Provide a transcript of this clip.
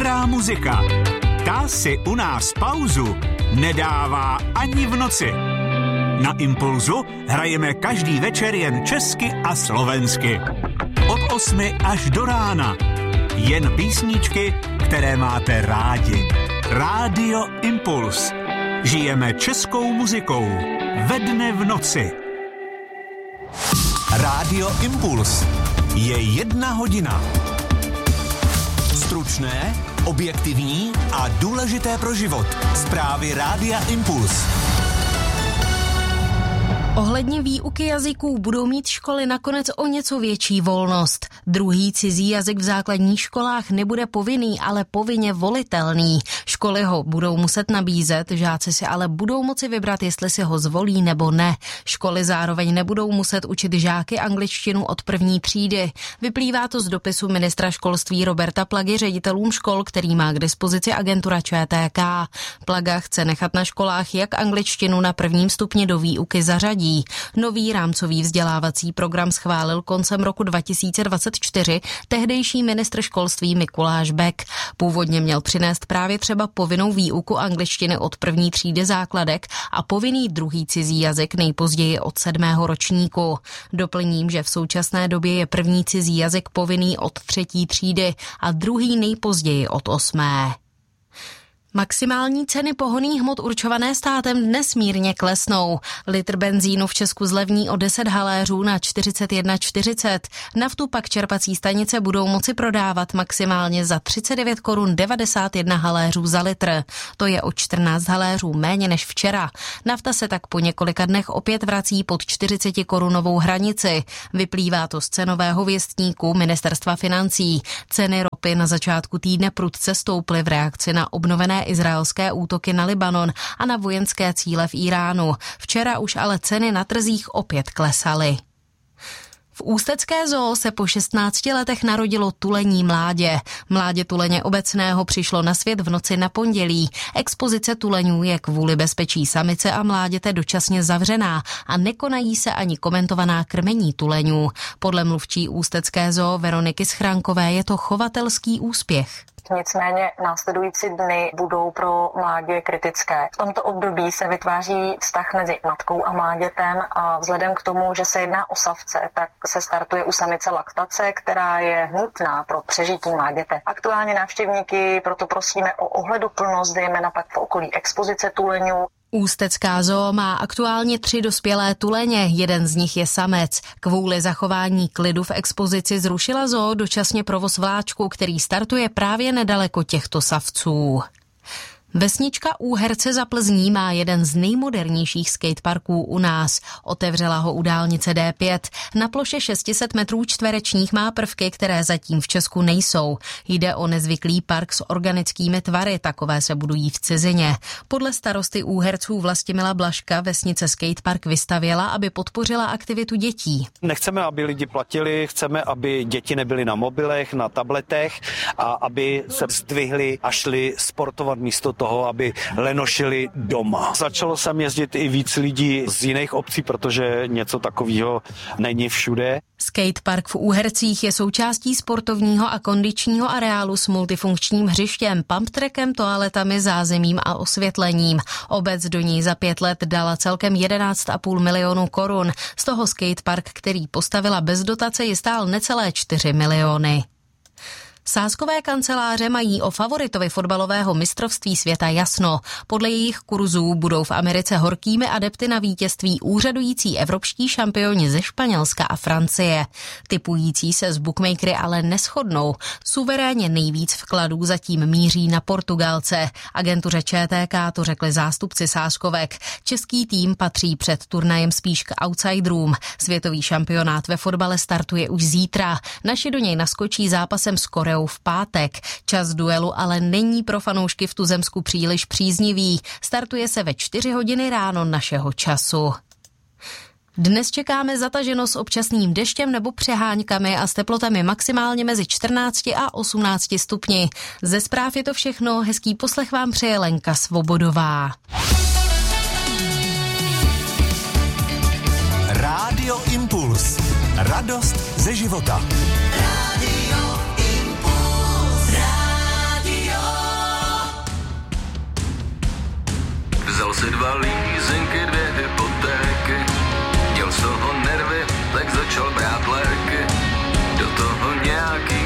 Dobrá muzika. Ta si u nás pauzu nedává ani v noci. Na Impulzu hrajeme každý večer jen česky a slovensky. Od 8 až do rána. Jen písničky, které máte rádi. Rádio Impuls. Žijeme českou muzikou. Ve dne v noci. Rádio Impuls. Je 1 hodina. Stručné, objektivní a důležité pro život. Zprávy Rádia Impuls. Ohledně výuky jazyků budou mít školy nakonec o něco větší volnost. Druhý cizí jazyk v základních školách nebude povinný, ale povinně volitelný. Školy ho budou muset nabízet, žáci si ale budou moci vybrat, jestli si ho zvolí nebo ne. Školy zároveň nebudou muset učit žáky angličtinu od 1. třídy. Vyplývá to z dopisu ministra školství Roberta Plagy ředitelům škol, který má k dispozici agentura ČTK. Plaga chce nechat na školách jak angličtinu na 1. stupni do výuky zařadit. Nový rámcový vzdělávací program schválil koncem roku 2024 tehdejší ministr školství Mikuláš Bek. Původně měl přinést právě třeba povinnou výuku angličtiny od 1. třídy základek a povinný druhý cizí jazyk nejpozději od 7. ročníku. Doplním, že v současné době je první cizí jazyk povinný od 3. třídy a druhý nejpozději od 8. Maximální ceny pohonných hmot určované státem dnes mírně klesnou. Litr benzínu v Česku zlevní o 10 haléřů na 41,40. Naftu pak čerpací stanice budou moci prodávat maximálně za 39 korun 91 haléřů za litr. To je o 14 haléřů méně než včera. Nafta se tak po několika dnech opět vrací pod 40 korunovou hranici. Vyplývá to z cenového věstníku Ministerstva financí. Ceny ropy na začátku týdne prudce stouply v reakci na obnovené izraelské útoky na Libanon a na vojenské cíle v Iránu. Včera už ale ceny na trzích opět klesaly. V ústecké zoo se po 16 letech narodilo tulení mládě. Mládě tuleně obecného přišlo na svět v noci na pondělí. Expozice tuleňů je kvůli bezpečí samice a mláděte dočasně zavřená a nekonají se ani komentovaná krmení tuleňů. Podle mluvčí ústecké zoo Veroniky Schránkové je to chovatelský úspěch. Nicméně následující dny budou pro mládě kritické. V tomto období se vytváří vztah mezi matkou a mládětem a vzhledem k tomu, že se jedná o savce, tak se startuje u samice laktace, která je nutná pro přežití mláděte. Aktuálně návštěvníky proto prosíme o ohleduplnost, zejména pak v okolí expozice tuleňů. Ústecká zoo má aktuálně 3 dospělé tuleně, jeden z nich je samec. Kvůli zachování klidu v expozici zrušila zoo dočasně provoz vláčku, který startuje právě nedaleko těchto savců. Vesnička Úherce za Plzní má jeden z nejmodernějších skateparků u nás. Otevřela ho u dálnice D5. Na ploše 600 metrů čtverečních má prvky, které zatím v Česku nejsou. Jde o nezvyklý park s organickými tvary, takové se budují v cizině. Podle starosty Úherců Vlastimila Blažka vesnice skatepark vystavěla, aby podpořila aktivitu dětí. Nechceme, aby lidi platili, chceme, aby děti nebyly na mobilech, na tabletech a aby se zdvihli a šli sportovat místo toho, aby lenošili doma. Začalo sem jezdit i víc lidí z jiných obcí, protože něco takového není všude. Skatepark v Úhercích je součástí sportovního a kondičního areálu s multifunkčním hřištěm, pumptrackem, toaletami, zázemím a osvětlením. Obec do ní za 5 let dala celkem 11,5 milionu korun. Z toho skatepark, který postavila bez dotace, je stál necelé 4 miliony. Sázkové kanceláře mají o favoritovi fotbalového mistrovství světa jasno. Podle jejich kurzů budou v Americe horkými adepty na vítězství úřadující evropští šampioni ze Španělska a Francie. Tipující se s bookmakery ale neshodnou. Suverénně nejvíc vkladů zatím míří na Portugalce. Agentuře ČTK to řekli zástupci sázkovek. Český tým patří před turnajem spíš k outsiderům. Světový šampionát ve fotbale startuje už zítra. Naši do něj naskočí zápasem s Koreou v pátek. Čas duelu ale není pro fanoušky v tuzemsku příliš příznivý. Startuje se ve 4 hodiny ráno našeho času. Dnes čekáme zataženost s občasným deštěm nebo přeháňkami a s teplotami maximálně mezi 14 a 18 stupni. Ze zpráv je to všechno. Hezký poslech vám přeje Lenka Svobodová. Rádio Impuls. Radost ze života. Rádio Impuls. Rádio Vzal si 2 lízenky, 2 hypotéky, měl z toho nervy, tak začal brát léky, do toho nějaký